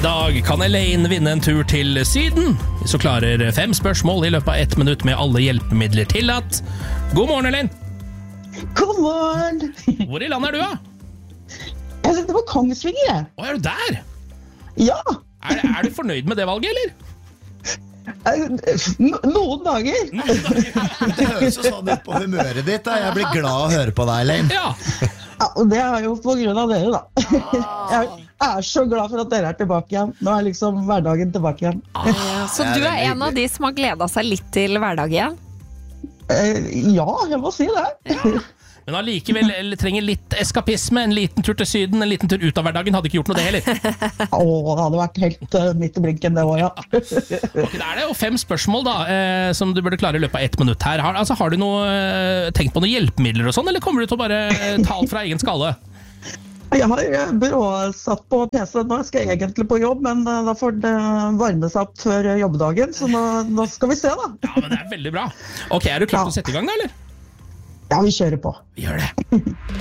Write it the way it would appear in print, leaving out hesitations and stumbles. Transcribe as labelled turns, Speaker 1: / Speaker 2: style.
Speaker 1: I dag kan Elaine vinne en tur til Syden, hvis hun klarer 5 spørsmål i løpet av 1 minutt med alle hjelpemidler tillatt. God morgen, Elaine.
Speaker 2: God morgen.
Speaker 1: Hvor i landet du da?
Speaker 2: Jeg sitter på Kongsvinger, jeg.
Speaker 1: Å, er du der?
Speaker 2: Ja.
Speaker 1: Er du fornøyd med det valget, eller?
Speaker 2: Noen dager.
Speaker 3: Det høres jo sånn ut på humøret ditt da. Jeg blir glad å høre på deg, Elaine.
Speaker 1: Ja.
Speaker 2: Ja, og det er jo på grunn av dere, da. Jeg er så glad for at dere er tilbake igjen. Nå er liksom hverdagen tilbake igjen.
Speaker 4: Så du er en av de som har gledet seg litt til hverdag igjen?
Speaker 2: Ja, jeg må si det.
Speaker 1: Men allikevel trenger litt eskapisme, en liten tur til Syden, en liten tur ut av hverdagen, hadde ikke gjort noe det heller.
Speaker 2: Det hadde vært helt midt i blinken det også, ja.
Speaker 1: Ok, da er det jo 5 spørsmål da, som du burde klare i løpet av 1 minutt her. Har du tenkt på noen hjelpemidler og sånn, eller kommer du til å bare ta alt fra egen skala?
Speaker 2: Jeg har byråsatt på PC nå, jeg skal egentlig på jobb, men da får det varme seg opp før jobbdagen, så nå skal vi se da.
Speaker 1: Ja, men det er veldig bra. Ok, er du klar til å sette i gang da, eller?
Speaker 2: Ja, vi kjører på.
Speaker 1: Vi gjør det.